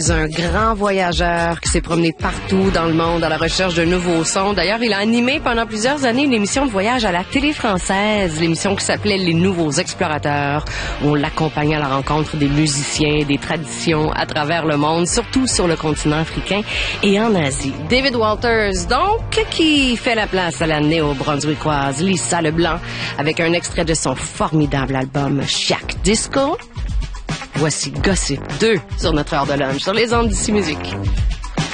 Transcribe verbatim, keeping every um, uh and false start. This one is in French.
Un grand voyageur qui s'est promené partout dans le monde à la recherche de nouveaux sons. D'ailleurs, il a animé pendant plusieurs années une émission de voyage à la télé française, l'émission qui s'appelait Les Nouveaux Explorateurs, où on l'accompagnait à la rencontre des musiciens, des traditions à travers le monde, surtout sur le continent africain et en Asie. David Walters, donc, qui fait la place à la néo-brunswickoise Lisa Leblanc, avec un extrait de son formidable album Chiac Disco. Voici Gossip deux sur notre heure de lunch, sur les ondes d'Ici Musique.